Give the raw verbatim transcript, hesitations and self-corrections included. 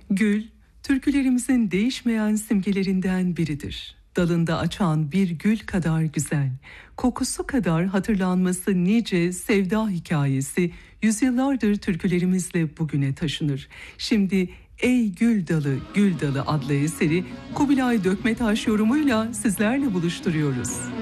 Gül, türkülerimizin değişmeyen simgelerinden biridir. Dalında açan bir gül kadar güzel, kokusu kadar hatırlanması nice sevda hikayesi yüzyıllardır türkülerimizle bugüne taşınır. Şimdi Ey Gül Dalı, Gül Dalı adlı eseri Kubilay Dökmetaş yorumuyla sizlerle buluşturuyoruz.